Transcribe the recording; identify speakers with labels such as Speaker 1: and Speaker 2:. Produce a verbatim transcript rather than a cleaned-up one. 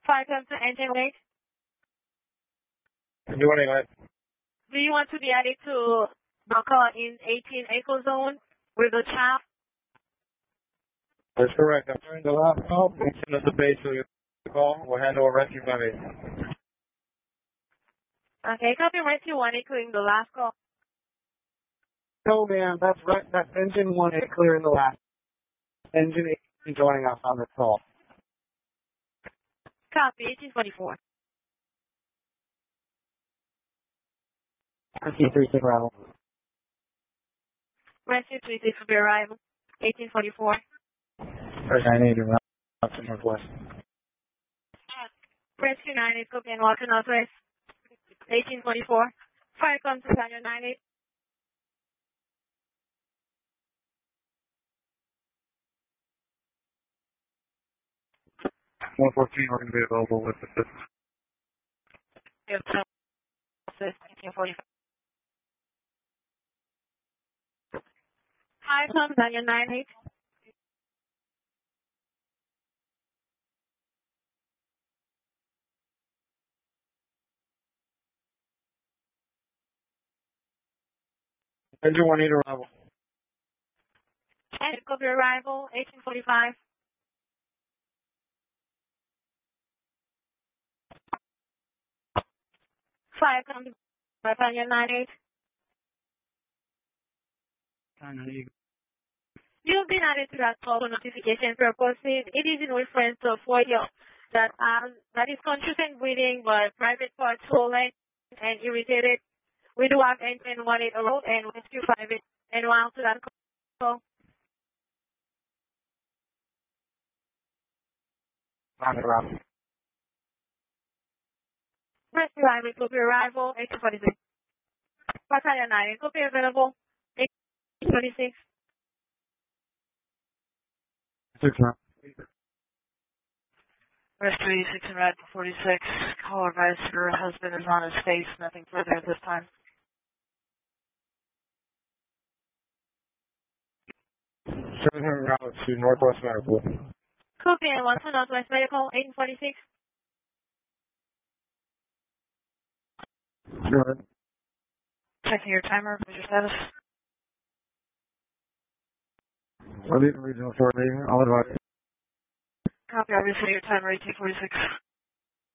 Speaker 1: Five times the engine weight.
Speaker 2: Engine one eight, go ahead.
Speaker 1: Do you want to be added to Baka in eighteen Echo Zone with the chaff?
Speaker 2: That's correct. I'm turning the last call. Please send us the base of your call. We'll handle a rescue by me.
Speaker 1: Okay, copy rescue one, including the last call.
Speaker 3: No, ma'am, that's right. That's engine one eight clearing the last. Engine eight joining us on this call.
Speaker 1: Copy, eighteen forty-four.
Speaker 3: Rescue three six arrival.
Speaker 1: Rescue three six will be arrival. eighteen forty-four.
Speaker 2: nine eight, route to Northwest.
Speaker 1: Rescue nine eight, copy and walk to Northwest. eighteen forty-four. Fire comes to Daniel nine eight.
Speaker 2: one fourteen, we're going to be available with assistance.
Speaker 1: eighteen forty-five. Fire comes Daniel nine eight.
Speaker 2: Engine one eight arrival.
Speaker 1: And copy arrival, eighteen forty-five. Fire comes by Daniel nine eight. You've been added to that call for notification purposes. It is in reference to a four-year that um, that is consistent breathing but private parts swollen and irritated. We do have engine one eight road and rescue five eight and one to that call.
Speaker 2: On the route.
Speaker 1: Rescue five eight, copy arrival, eighteen forty-six. Battalion nine, copy available, eighteen forty-six.
Speaker 2: Six route.
Speaker 1: Rescue six and Rad forty-six. Call advised her husband is on his face. Nothing further at this time.
Speaker 2: Seven route to Northwest Medical.
Speaker 1: Copy and one to Northwest Medical, eighteen forty-six.
Speaker 2: Go ahead.
Speaker 1: Checking your timer. What's your status?
Speaker 2: I'll leave the regional shortly. I'll advise.
Speaker 1: Copy, obviously your timer, eighteen forty-six.